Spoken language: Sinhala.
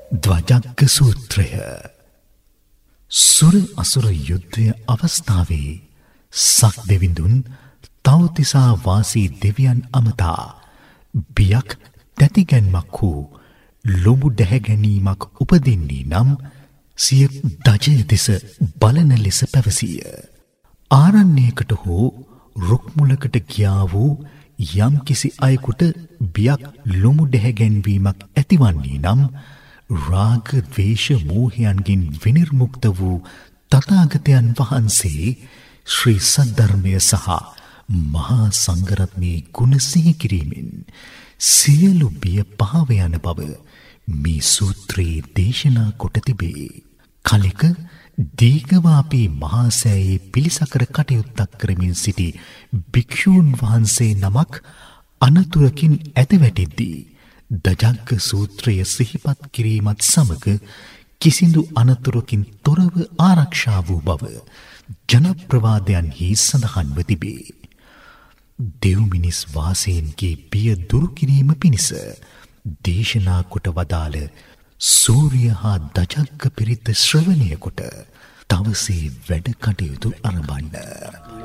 ද්වජග්ග සූත්‍රය. සුර අසුර යුද්ධය අවස්ථාවේ සක්දෙවිඳුන් තවතිසා වාසී දෙවියන් අමතා බියක් තැතිගැන්මක් වූ ලොබු දැහැගැනීමක් උපදින්නේ නම් සිය දජය දෙස බලන ලෙස පැවසිය. ආරණ්‍යයකට හෝ රුක්මුලකට ගියා වූ යම් කිසි අයෙකුට බියක් ලොමු දැහැගැන්වීමක් ඇතිවන්නේ නම් රාග ද්වේෂ මෝහයන්ගෙන් විනිර්මුක්ත වූ තථාගතයන් වහන්සේ ශ්‍රී සද්ධර්මය සහ මහා සංඝරත්නයේ ගුණ සිහි කිරීමෙන් සියලු බිය පහව යන බව මේ සූත්‍රයේ දේශනා කොට තිබේ. කලික දීඝවාපී මහා සෑයේ පිළිසකර කටයුත්තක් කරමින් සිටි භික්ෂූන් වහන්සේ නමක් අනතුරකින් ඇදවැටෙද්දී දජග්ග සූත්‍රය සිහිපත් කිරීමත් සමග කිසිදු අනතුරකින් තොරව ආරක්ෂා වූ බව ජනප්‍රවාදයන්හි සඳහන්ව තිබේ. දෙව්මිනිස් වාසීන්ගේ බිය දුරු කිරීම පිණිස දේශනා කොට වදාළ සූර්ය හා දජග්ග පිරිත ශ්‍රවණය කොට තවසේ වැඩ කටයුතු අරඹන්න.